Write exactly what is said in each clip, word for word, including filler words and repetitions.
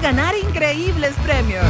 ganar increíbles premios.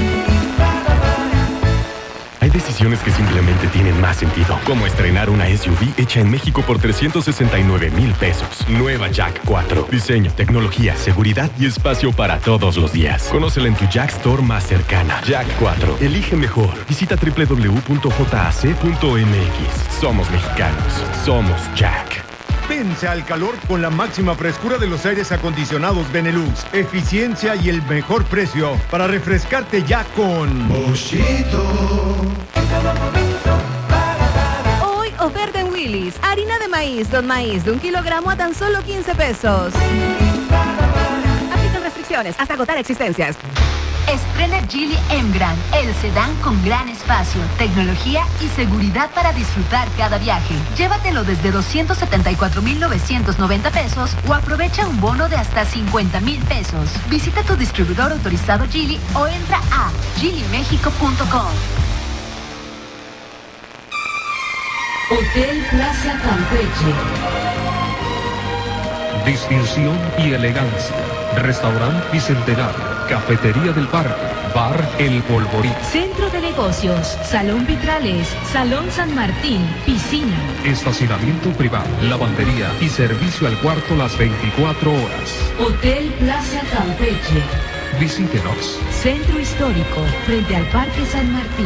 Hay decisiones que simplemente tienen más sentido, como estrenar una S U V hecha en México por trescientos sesenta y nueve mil pesos. Nueva Jack cuatro. Diseño, tecnología, seguridad y espacio para todos los días. Conócela en tu Jack Store más cercana. Jack cuatro. Elige mejor. Visita doble u doble u doble u punto jac punto m x. Somos mexicanos. Somos Jack. Vence al calor con la máxima frescura de los aires acondicionados Benelux. Eficiencia y el mejor precio para refrescarte ya con Boschito. Hoy oferta en Willy's. Harina de maíz, don maíz de un kilogramo a tan solo quince pesos. Aplican restricciones hasta agotar existencias. Estrena Geely M-Gran, el sedán con gran espacio, tecnología y seguridad para disfrutar cada viaje. Llévatelo desde doscientos setenta y cuatro mil novecientos noventa pesos o aprovecha un bono de hasta cincuenta mil pesos. Visita tu distribuidor autorizado Geely o entra a geely mexico punto com. Hotel Plaza Campeche. Distinción y elegancia. Restaurante Bicentenario. Cafetería del Parque. Bar El Polvorín. Centro de negocios. Salón Vitrales. Salón San Martín. Piscina. Estacionamiento privado. Lavandería y servicio al cuarto las veinticuatro horas. Hotel Plaza Campeche. Visítenos. Centro Histórico. Frente al Parque San Martín.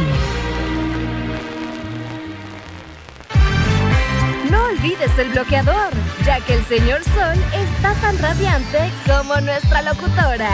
No olvides el bloqueador, ya que el señor Sol está tan radiante como nuestra locutora.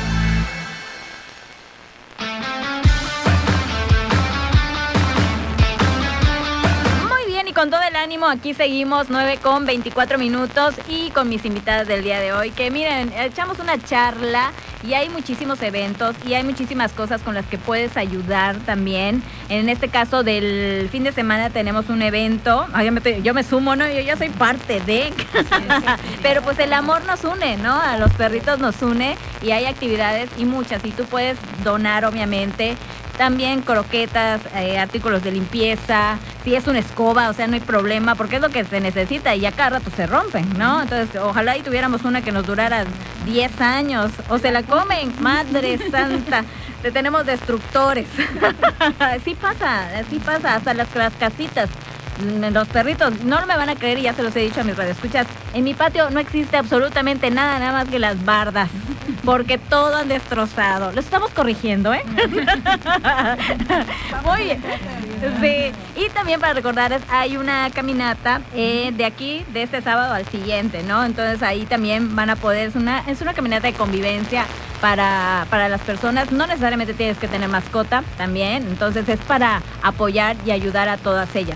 Muy bien, y con todo el ánimo, aquí seguimos nueve con veinticuatro minutos y con mis invitadas del día de hoy, que miren, echamos una charla y hay muchísimos eventos y hay muchísimas cosas con las que puedes ayudar también. En este caso del fin de semana tenemos un evento, Ay, yo, me, yo me sumo, ¿no? Yo ya soy parte de, pero pues el amor nos une, ¿no? A los perritos nos une y hay actividades y muchas, y tú puedes donar obviamente. También croquetas, eh, artículos de limpieza, si es una escoba, o sea, no hay problema, porque es lo que se necesita y ya cada rato se rompen, ¿no? Entonces, ojalá y tuviéramos una que nos durara diez años, o se la comen, madre santa, te tenemos destructores. Sí pasa, sí pasa, hasta las, las casitas. Los perritos no me van a creer, y ya se los he dicho a mis radioescuchas, en mi patio no existe absolutamente nada, nada más que las bardas, porque todo han destrozado. Lo estamos corrigiendo, ¿eh? Muy bien. Sí. Y también para recordarles, hay una caminata eh, de aquí, de este sábado al siguiente, ¿no? Entonces ahí también van a poder, es una, es una caminata de convivencia para, para las personas. No necesariamente tienes que tener mascota también, entonces es para apoyar y ayudar a todas ellas.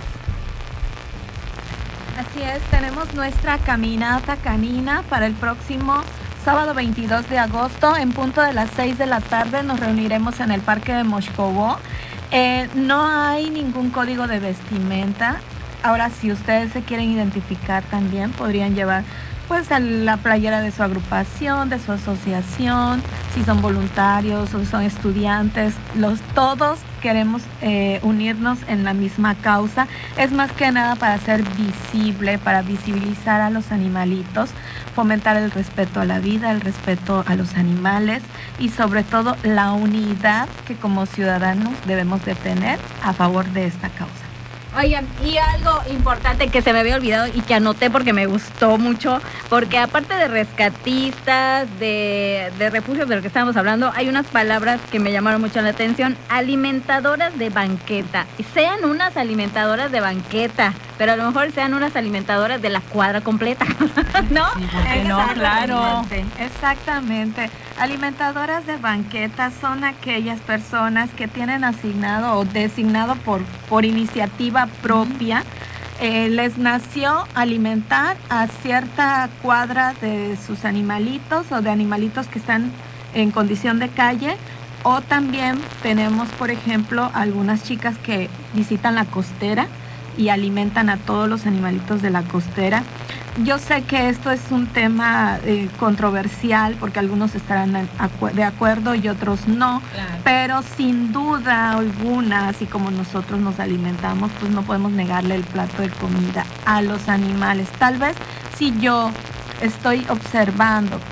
Así es, tenemos nuestra caminata canina para el próximo sábado veintidós de agosto, en punto de las seis de la tarde. Nos reuniremos en el Parque de Moscovó. Eh, no hay ningún código de vestimenta. Ahora, si ustedes se quieren identificar también, podrían llevar pues la playera de su agrupación, de su asociación, si son voluntarios o son estudiantes. Los todos queremos eh, unirnos en la misma causa. Es más que nada para ser visible, para visibilizar a los animalitos, fomentar el respeto a la vida, el respeto a los animales y sobre todo la unidad que como ciudadanos debemos de tener a favor de esta causa. Oigan, y algo importante que se me había olvidado y que anoté porque me gustó mucho, porque aparte de rescatistas, de, de refugios de lo que estábamos hablando, hay unas palabras que me llamaron mucho la atención: alimentadoras de banqueta. Sean unas alimentadoras de banqueta, pero a lo mejor sean unas alimentadoras de la cuadra completa, ¿no? Sí, porque no, claro. Exactamente. Alimentadoras de banqueta son aquellas personas que tienen asignado o designado por, por iniciativa propia, eh, les nació alimentar a cierta cuadra de sus animalitos o de animalitos que están en condición de calle. O también tenemos, por ejemplo, algunas chicas que visitan la costera y alimentan a todos los animalitos de la costera. Yo sé que esto es un tema eh, controversial porque algunos estarán de acuerdo y otros no, claro. Pero sin duda alguna, así como nosotros nos alimentamos, pues no podemos negarle el plato de comida a los animales. Tal vez si yo estoy observando